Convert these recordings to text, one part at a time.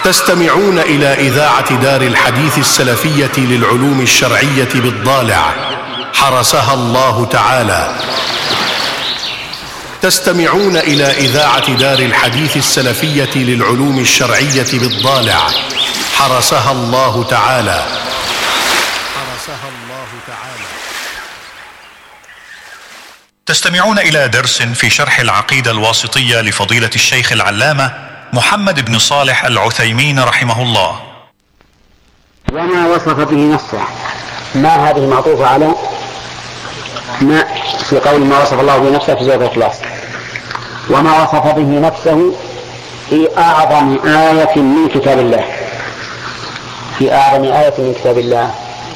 تستمعون إلى إذاعة دار الحديث السلفية للعلوم الشرعية بالضالع حرسها الله تعالى. تستمعون إلى إذاعة دار الحديث السلفية للعلوم الشرعية بالضالع حرسها الله تعالى. تستمعون إلى درس في شرح العقيدة الواسطية لفضيلة الشيخ العلامة محمد بن صالح العثيمين رحمه الله. وما وصف به نفسه، ما هذه معطوفة على ما في قول ما وصف الله به نفسه في سورة الإخلاص. وما وصف به نفسه في أعظم آية من كتاب الله، في أعظم آية من كتاب الله.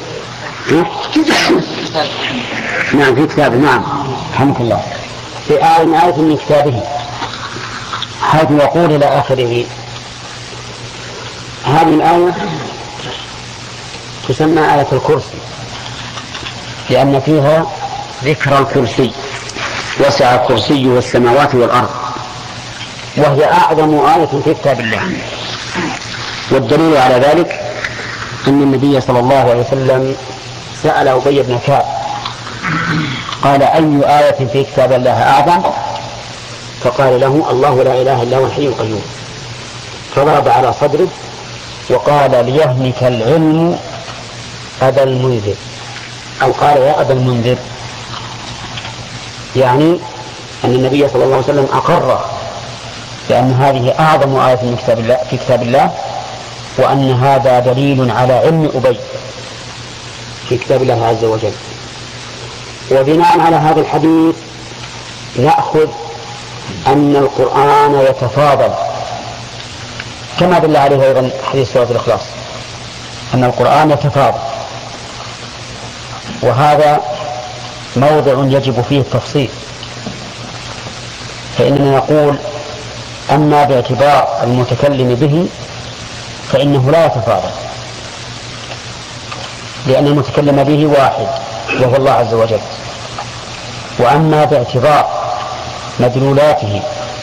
نعم في كتابه، نعم رحمك الله، في أعظم آية من كتابه، حيث يقول إلى آخره. هذه الآية تسمى آية الكرسي، لأن فيها ذكر الكرسي، وسع كرسيه السماوات والأرض، وهي أعظم آية في كتاب الله. والدليل على ذلك أن النبي صلى الله عليه وسلم سأل أبي بن كعب قال: أي آية في كتاب الله أعظم؟ فقال له: الله لا إله إلا هو الحي القيوم. فضرب على صدره وقال: ليهنك العلم أبا المنذر، أو قال: يا أبا المنذر، يعني أن النبي صلى الله عليه وسلم أقر بأن هذه أعظم آية في كتاب الله، وأن هذا دليل على علم أبي في كتاب الله عز وجل. وبناء على هذا الحديث نأخذ أن القرآن يتفاضل، كما دل عليه أيضا حديث سورة الإخلاص أن القرآن يتفاضل، وهذا موضع يجب فيه التفصيل. فإننا نقول: أما باعتبار المتكلم به فإنه لا يتفاضل، لأن المتكلم به واحد وهو الله عز وجل. وأما باعتبار مدلولاته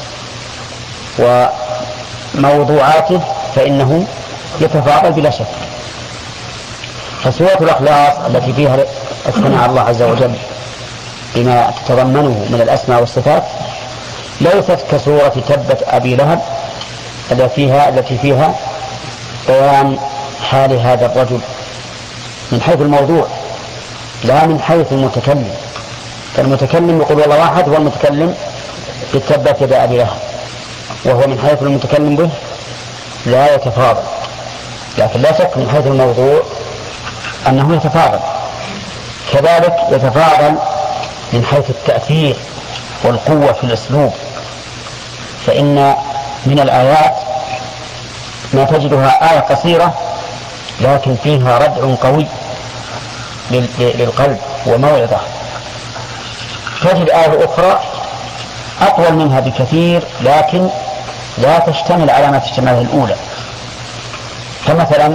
وموضوعاته فإنه يتفاضل بلا شك. فسورة الإخلاص التي فيها الثناء على الله عز وجل بما تتضمنه من الأسماء والصفات ليست كسورة تبت أبي لهب التي فيها بيان حال هذا الرجل من حيث الموضوع لا من حيث المتكلم. فالمتكلم يقول والله واحد، هو المتكلم بتبت يد أبي لهب، وهو من حيث المتكلم به لا يتفاضل. لكن لا شك من حيث الموضوع أنه يتفاضل. كذلك يتفاضل من حيث التأثير والقوة في الأسلوب، فإن من الآيات ما تجدها آية قصيرة لكن فيها ردع قوي للقلب وموعظة. تجد آية أخرى أطول منها بكثير لكن لا تشتمل على ما تشتمله الأولى، كمثلا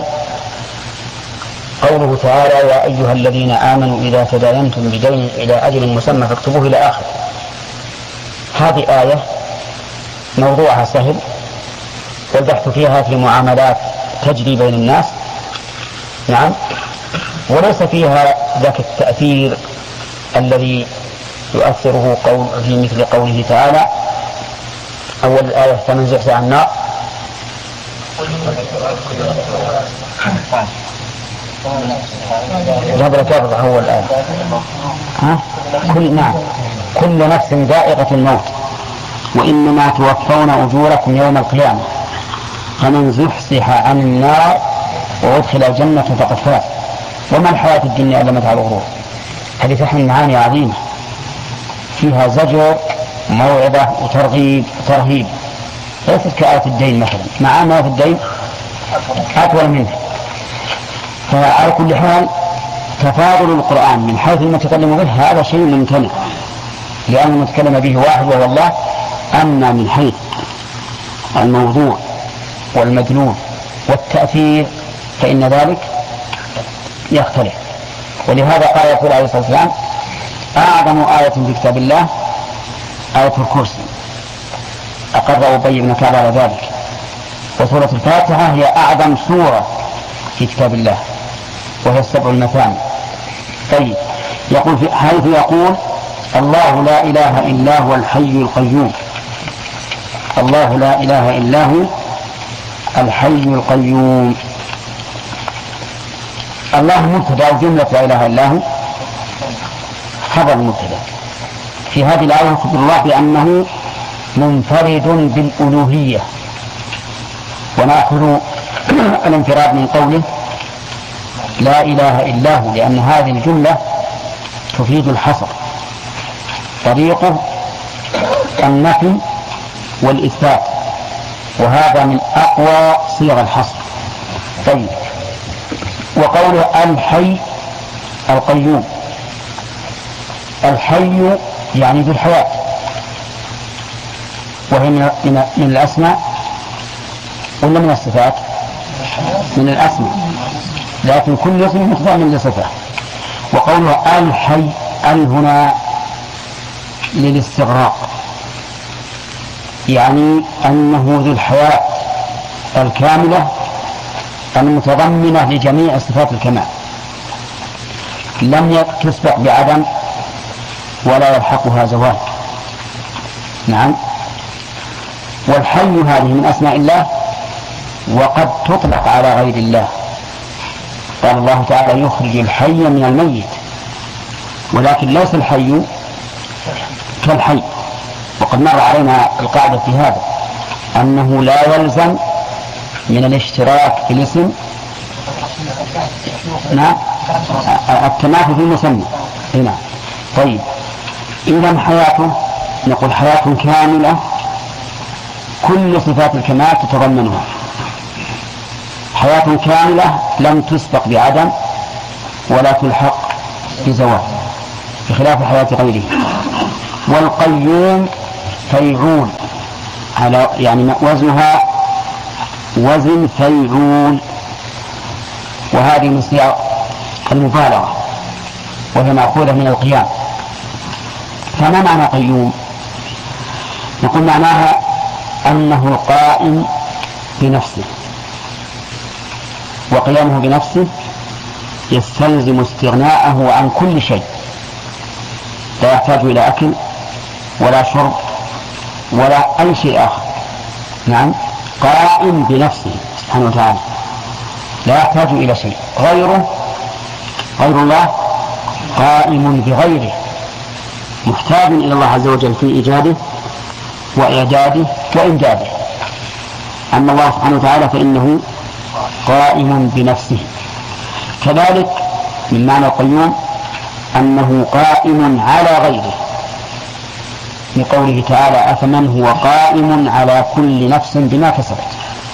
قوله تعالى: يا أيها الذين آمنوا إذا تداينتم بدين إلى أجل مسمى فاكتبوه إلى آخر. هذه آية موضوعها سهل، والبحث فيها في معاملات تجري بين الناس، نعم، وليس فيها ذاك التأثير الذي يؤثره في مثل قوله تعالى أول الآية: فمن زحزح عن النار هذا كافر. هو الآية كل نفس ذائقة الموت وإنما توفون أجوركم يوم القيامة فمن زحزح عن النار وأدخل الجنة فقد فاز وما الحياة الدنيا إلا متاع الغرور. هذه تحمل معاني عظيمة فيها زجر موعظة وترغيب وترهيب، ليست كآية الدين مثلا، مع أن آية الدين أطول منه. فعلى كل حال تفاضل القرآن من حيث المتكلم به هذا شيء ممتنع، لأن المتكلم به واحد وهو الله. أما من حيث الموضوع والمدلول والتأثير فإن ذلك يختلف. ولهذا قال رسول الله صلى الله عليه وسلم: أعظم آية في كتاب الله آية الكرسي. أقر أبي بن كعب على ذلك، وسورة الفاتحة هي أعظم سورة في كتاب الله، وهي 7 المثاني. طيب، يقول حيث يقول الله لا إله إلا هو الحي القيوم. الله لا إله إلا هو الحي القيوم. الله مبتدأ جملة لا إله إلا هو خبر مبتدأ. في هذه الآية يخبر الله بأنه منفرد بالألوهية، ونأخذ الانفراد من قوله لا إله إلا هو، لأن هذه الجملة تفيد الحصر، طريقه النفي والإثبات، وهذا من أقوى صيغ الحصر. طيب، وقوله الحي القيوم. الحي يعني ذو الحياة، وهي من الأسماء ولا من الصفات؟ من الأسماء، لكن كل اسم متضمن لصفة. وقوله الحي هنا للاستغراق، يعني أنه ذو الحياة الكاملة المتضمنة لجميع صفات الكمال، لم تسبق بعدم ولا يلحقها زوال. نعم. والحي هذه من أسماء الله، وقد تطلق على غير الله. قال الله تعالى يخرج الحي من الميت، ولكن ليس الحي كالحي. وقد مر علينا القاعدة في هذا، أنه لا يلزم من الاشتراك في الاسم التماثل في المسمى هنا. طيب، إذا حياته نقول حياة كاملة كل صفات الكمال تتضمنها، حياة كاملة لم تسبق بعدم ولا تلحق بزوال، بخلاف حياة غيره. والقيوم فيعول، على يعني وزنها وزن فيعول، وهذه من صيغ المبالغة، وهي مأخوذة من القيام. فما معنى قيوم؟ نقول معناها أنه قائم بنفسه، وقيامه بنفسه يستلزم استغناءه عن كل شيء، لا يحتاج إلى أكل ولا شرب ولا أي شيء آخر. نعم، قائم بنفسه سبحانه وتعالى، لا يحتاج إلى شيء. غير الله قائم بغيره، محتاج إلى الله عز وجل في إيجاده وإعداده وإمداده. أما الله سبحانه وتعالى فإنه قائم بنفسه. كذلك من معنى القيوم أنه قائم على غيره، لقوله تعالى أفمن هو قائم على كل نفس بما كسبت.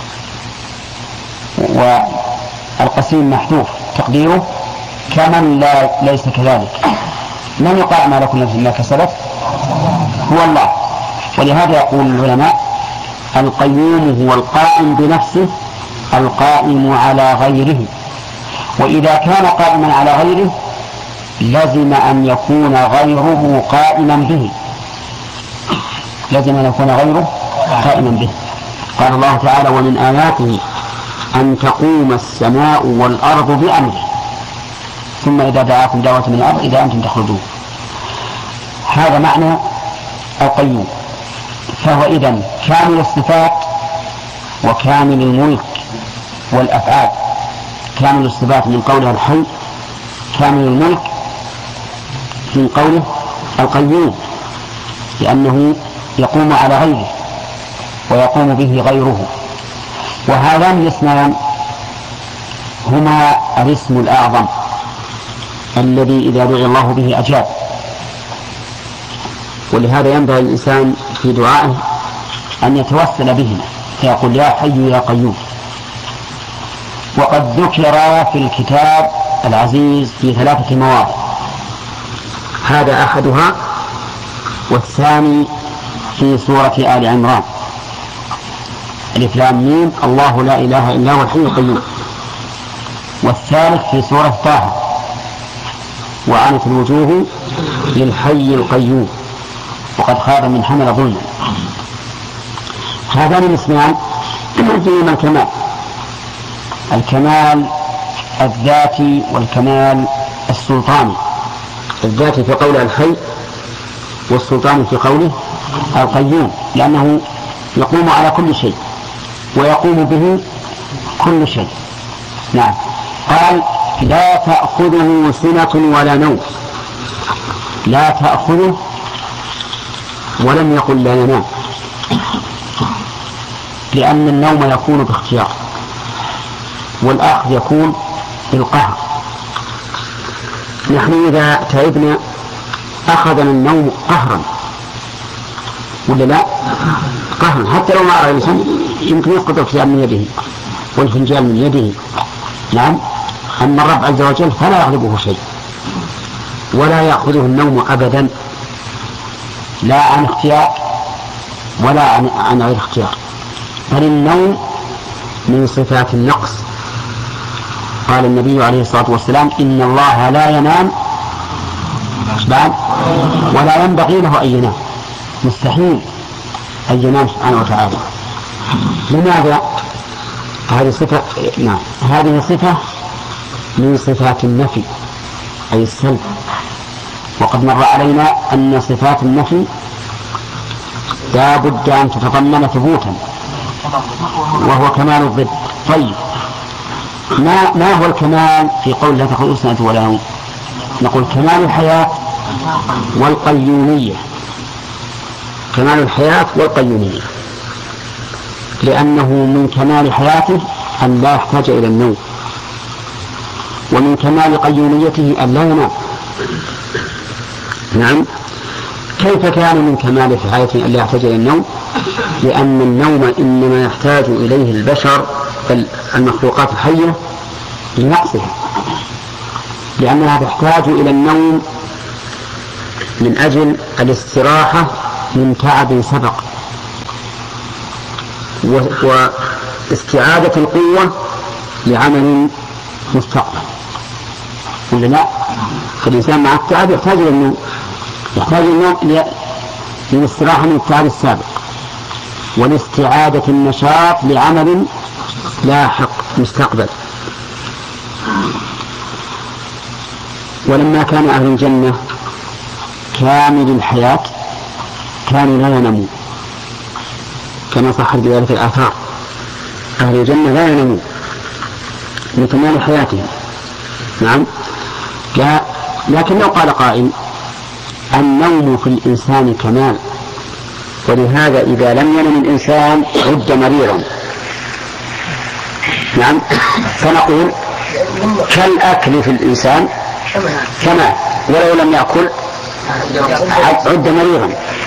والقسيم محذوف تقديره كمن ليس كذلك. من يقائم على كل نفس بما كسبت؟ هو الله. ولهذا يقول العلماء القيوم هو القائم بنفسه القائم على غيره. وإذا كان قائما على غيره لزم أن يكون غيره قائما به، لازم أن يكون غيره قائما به. قال الله تعالى ومن آياته أن تقوم السماء والأرض بأمره ثم إذا دعاكم دعوة من الأرض إذا أنتم تخرجون. هذا معنى القيوم. فهو إذن كامل الصفات وكامل الملك والأفعال. كامل الصفات من قوله الحي، كامل الملك من قوله القيوم، لأنه يقوم على غيره ويقوم به غيره. وهذان الاسمان هما الاسم الأعظم الذي إذا دعي الله به أجاب. ولهذا ينبغي الإنسان في دعائه أن يتوسل بهما فيقول يا حي يا قيوم. وقد ذكر في الكتاب العزيز في 3 مواضع، هذا أحدها، والثاني في سورة آل عمران ألف لام ميم الله لا إله إلا هو الحي القيوم، والثالث في سورة طه وعنت الوجوه للحي القيوم وقد خاب من حمل ظلما. هذان الاسمان فيهما الكمال، الكمال الذاتي والكمال السلطاني. الذاتي في قوله الحي، والسلطاني في قوله القيوم، لأنه يقوم على كل شيء ويقوم به كل شيء. نعم. قال لا تأخذه سنة ولا نوم، لا تأخذه، ولم يقل لا ينام، لأن النوم يكون باختيار والأخذ يكون بالقهر. نحن إذا تعبنا أخذنا النوم قهرا ولا لا؟ قهرا، حتى لو ما أرى الإنسان يمكن يسقط الكتاب من يده والفنجان من يده. نعم. أما الرب عز وجل فلا يغلبه شيء ولا يأخذه النوم أبدا، لا عن اختيار ولا عن غير اختيار، بل النوم من صفات النقص. قال النبي عليه الصلاة والسلام إن الله لا ينام ولا ينبغي له أن ينام، مستحيل أن ينام سبحانه وتعالى. لماذا؟ هذه صفة، نعم، هذه صفة من صفات النفي أي السلب، وقد مر علينا أن صفات النفي لا بد أن تتضمن ثبوتا وهو كمال الضد. طيب ما هو الكمال في قول لا تأخذه سنة ولا نوم؟ نقول كمال الحياة والقيومية، كمال الحياة والقيومية، لأنه من كمال حياته أن لا يحتاج إلى النوم، ومن كمال قيوميته أن لا ينام. نعم. كيف كان من كمال حياته أن لا يحتاج إلى النوم؟ لأن النوم إنما يحتاج إليه البشر المخلوقات الحية لنقصها، لأنها تحتاج إلى النوم من أجل الاستراحة من تعب سبق واستعادة القوة لعمل مستقبل. ولا لا؟ فالإنسان مع التعب يحتاج إلى النوم، يحتاج النوم للاستراحة من التعب السابق ولاستعادة النشاط لعمل لاحق مستقبل. ولما كان أهل الجنة كامل الحياة كانوا لا ينامون، كما صح بذلك الآثار. أهل الجنة لا ينامون من كمال حياتهم. نعم. لكن لو قال قائل النوم في الإنسان كمال، ولهذا إذا لم ينم الإنسان عد مريضا. نعم. فنقول كالأكل في الإنسان كمال، ولو لم يأكل عد مريضا.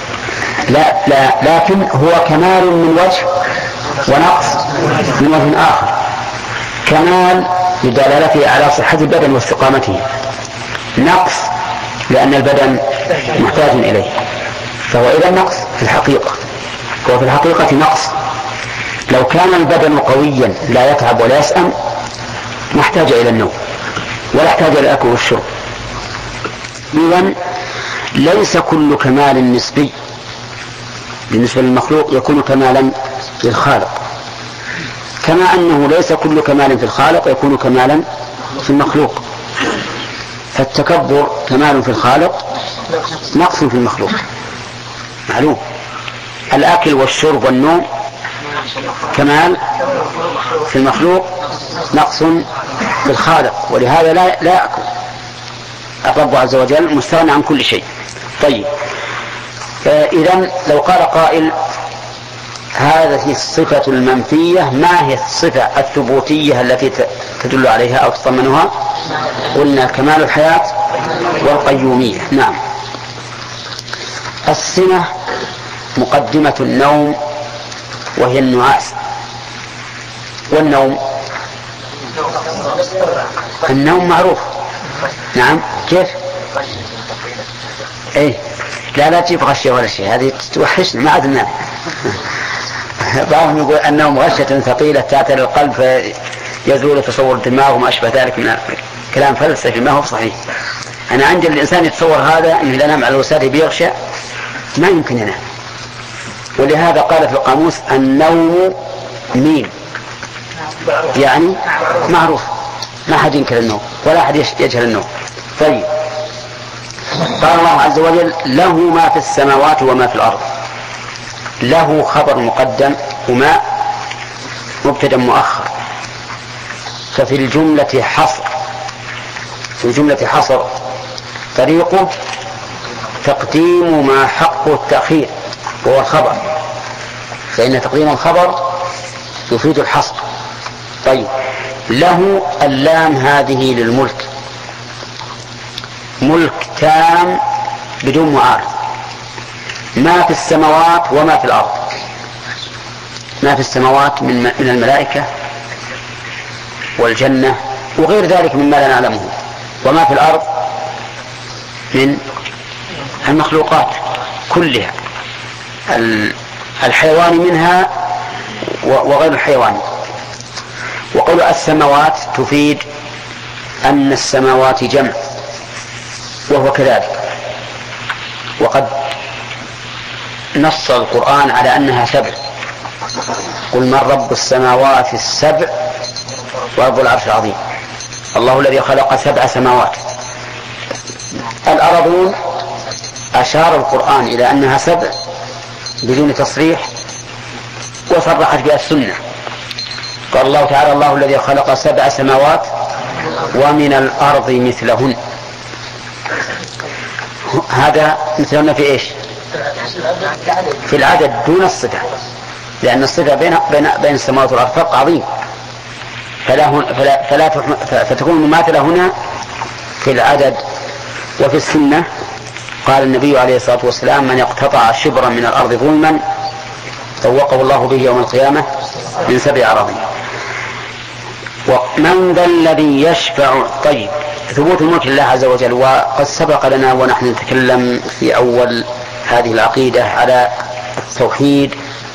لا لكن هو كمال من وجه ونقص من وجه آخر. كمال لدلالته على صحة البدن واستقامته، نقص لأن البدن محتاج إليه، فهو إذا نقص في الحقيقة، هو في الحقيقة نقص. لو كان البدن قويا لا يتعب ولا يسأم ما احتاج إلى النوم ولا احتاج إلى الأكل والشرب. إذن ليس كل كمال نسبي بالنسبة للمخلوق يكون كمالا للخالق، كما أنه ليس كل كمال في الخالق يكون كمالا في المخلوق. فالتكبر كمال في الخالق نقص في المخلوق، معلوم. الأكل والشرب والنوم كمال في المخلوق، نقص في الخالق، ولهذا لا يأكل. الرب عز وجل مستغنى عن كل شيء. طيب، إذن لو قال قائل هذه الصفة المنفية ما هي الصفة الثبوتية التي تدل عليها أو تضمنها؟ قلنا كمال الحياة والقيومية. نعم. السنة مقدمة النوم وهي النعاس. والنوم النوم معروف. نعم. كيف؟ ايه لا تجيب غشية ولا شيء، هذه توحشنا ما عاد ننام. بعضهم يقول النوم غشة ثقيلة تأتي للقلب فيزول تصور الدماغ وما أشبه ذلك من كلام فلسفي ما هو صحيح. أنا عندي الإنسان يتصور هذا أنه إذا نام على وساده بيغشى ما يمكن ينام. ولهذا قال في القاموس النوم مين يعني معروف، ما حد ينكر النوم ولا حد يجهل النوم. طيب، قال الله عز وجل له ما في السماوات وما في الأرض. له خبر مقدم وما مبتدا مؤخر، ففي الجملة حصر، في الجملة حصر طريقه تقديم ما حقه التأخير وهو الخبر، فإن تقديم الخبر يفيد الحصر. طيب، له اللام هذه للملك، ملك تام بدون معارض، ما في السماوات وما في الأرض. ما في السماوات من الملائكة والجنة وغير ذلك مما لا نعلمه، وما في الأرض من المخلوقات كلها، الحيوان منها وغير الحيوان. وقول السماوات تفيد أن السماوات جمع، وهو كذلك، وقد نص القرآن على أنها 7. قل من رب السماوات السبع ورب العرش العظيم، الله الذي خلق 7 سماوات. الأرضون أشار القرآن إلى أنها 7 بدون تصريح، وصرحت بها السنة. قال الله تعالى الله الذي خلق 7 سماوات ومن الأرض مثلهن. هذا مثلهن في إيش؟ في العدد دون الصفة، لأن الصفة بين السماوات والأرض فرق عظيم، فتكون مماثلة هنا في العدد. وفي السنة قال النبي عليه الصلاة والسلام من اقتطع شبرا من الأرض ظلما طوقه الله به يوم القيامة من 7 أراضين. ومن ذا الذي يشفع. طيب، ثبوت الملك لله عز وجل، وقد سبق لنا ونحن نتكلم في أول هذه العقيدة على التوحيد